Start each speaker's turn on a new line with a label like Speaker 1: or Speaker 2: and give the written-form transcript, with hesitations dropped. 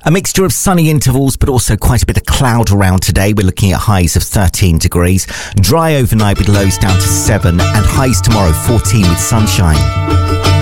Speaker 1: A mixture of sunny intervals, but also quite a bit of cloud around today. We're looking at highs of 13 degrees. Dry overnight with lows down to 7 and highs tomorrow 14 with sunshine.